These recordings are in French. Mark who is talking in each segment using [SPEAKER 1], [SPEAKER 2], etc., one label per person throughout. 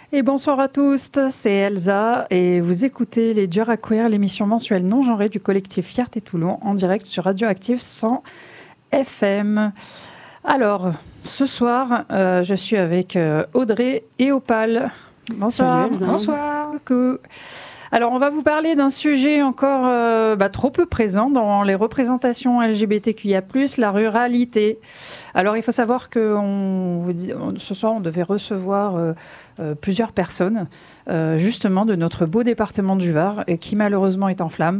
[SPEAKER 1] Et bonsoir à tous, c'est Elsa et vous écoutez Les Durs à Queer, l'émission mensuelle non genrée du collectif Fierté Toulon en direct sur Radioactive 100 FM. Alors, ce soir, je suis avec Audrey et Opal. Bonsoir.
[SPEAKER 2] Salut,
[SPEAKER 1] bonsoir. Coucou. Alors, on va vous parler d'un sujet encore trop peu présent dans les représentations LGBTQIA+, la ruralité. Alors, il faut savoir que ce soir, on devait recevoir plusieurs personnes, justement, de notre beau département du Var, qui malheureusement est en flammes.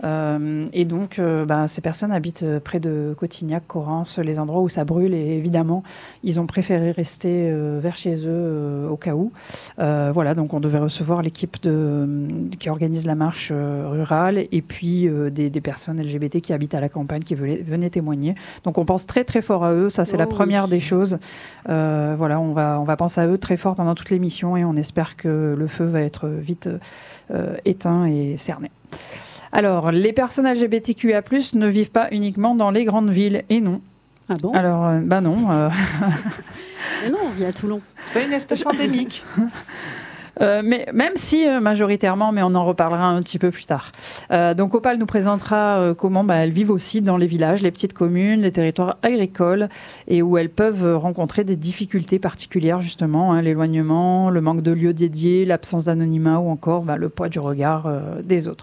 [SPEAKER 1] Et donc, ces personnes habitent près de Cotignac, Correns, les endroits où ça brûle. Et évidemment, ils ont préféré rester vers chez eux au cas où. Voilà, donc on devait recevoir l'équipe qui organise la marche rurale et puis des personnes LGBT qui habitent à la campagne qui venaient témoigner. Donc on pense très très fort à eux, ça c'est la première des choses. Voilà, on va penser à eux très fort pendant toute l'émission et on espère que le feu va être vite éteint et cerné. Alors, les personnes LGBTQIA+, ne vivent pas uniquement dans les grandes villes, et non.
[SPEAKER 2] Ah bon ?
[SPEAKER 1] Alors, non.
[SPEAKER 2] Mais non, on vit à Toulon.
[SPEAKER 3] C'est pas une espèce endémique.
[SPEAKER 1] Mais même si majoritairement, mais on en reparlera un petit peu plus tard. Donc Opal nous présentera comment elles vivent aussi dans les villages, les petites communes, les territoires agricoles et où elles peuvent rencontrer des difficultés particulières justement, l'éloignement, le manque de lieux dédiés, l'absence d'anonymat ou encore le poids du regard des autres.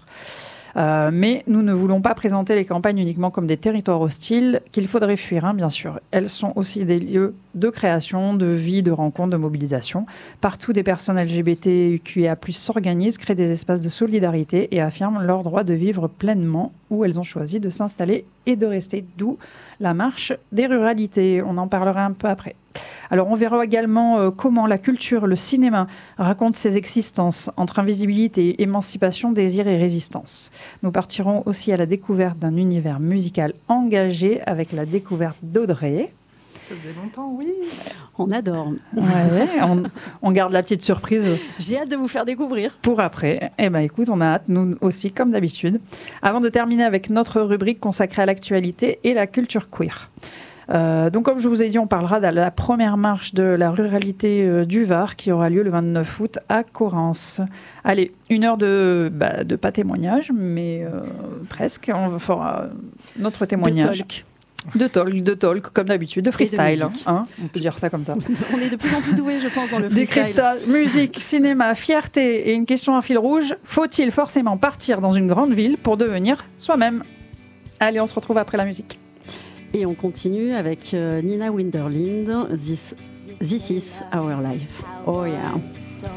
[SPEAKER 1] Mais nous ne voulons pas présenter les campagnes uniquement comme des territoires hostiles qu'il faudrait fuir, bien sûr. Elles sont aussi des lieux de création, de vie, de rencontre, de mobilisation. Partout, des personnes LGBTQIA+ s'organisent, créent des espaces de solidarité et affirment leur droit de vivre pleinement où elles ont choisi de s'installer et de rester, d'où la marche des ruralités. On en parlera un peu après. Alors, on verra également comment la culture, le cinéma racontent ses existences entre invisibilité, émancipation, désir et résistance. Nous partirons aussi à la découverte d'un univers musical engagé avec la découverte d'Audrey.
[SPEAKER 3] Ça faisait longtemps, oui.
[SPEAKER 2] On adore.
[SPEAKER 1] Ouais, on garde la petite surprise.
[SPEAKER 2] J'ai hâte de vous faire découvrir.
[SPEAKER 1] Pour après. Écoute, on a hâte, nous aussi, comme d'habitude. Avant de terminer avec notre rubrique consacrée à l'actualité et la culture queer. Donc, comme je vous ai dit, on parlera de la première marche de la ruralité du Var qui aura lieu le 29 août à Correns. Allez, 1 heure de pas témoignage, mais presque. On fera notre témoignage. De talk, comme d'habitude, de freestyle. On peut dire ça comme ça.
[SPEAKER 2] On est de plus en plus doués, je pense, dans le freestyle.
[SPEAKER 1] Décryptage, musique, cinéma, fierté et une question à fil rouge. Faut-il forcément partir dans une grande ville pour devenir soi-même ? Allez, on se retrouve après la musique.
[SPEAKER 2] Et on continue avec Nina Winderlind, This is our life. Oh yeah.